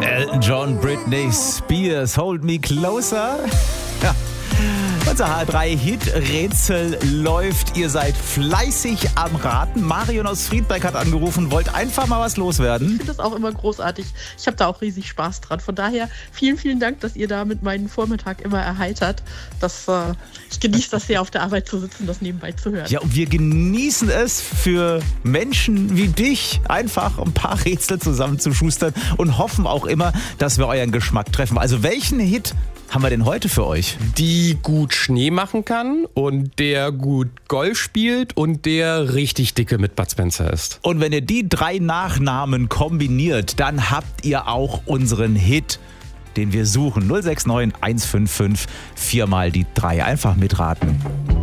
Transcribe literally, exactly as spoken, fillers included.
Elton John, Britney Spears, Hold Me Closer. Ja. Unser H drei Hit-Rätsel läuft. Ihr seid fleißig am Raten. Marion aus Friedberg hat angerufen, wollt einfach mal was loswerden. Ich finde das auch immer großartig. Ich habe da auch riesig Spaß dran. Von daher vielen, vielen Dank, dass ihr da mit meinen Vormittag immer erheitert. Das, äh, ich genieße das sehr, auf der Arbeit zu sitzen, das nebenbei zu hören. Ja, und wir genießen es, für Menschen wie dich einfach ein paar Rätsel zusammenzuschustern und hoffen auch immer, dass wir euren Geschmack treffen. Also welchen Hit haben wir denn heute für euch? Die gut Schnee machen kann und der gut Golf spielt und der richtig dicke mit Bud Spencer ist. Und wenn ihr die drei Nachnamen kombiniert, dann habt ihr auch unseren Hit, den wir suchen. null sechs neun eins fünf fünf vier mal die drei. Einfach mitraten.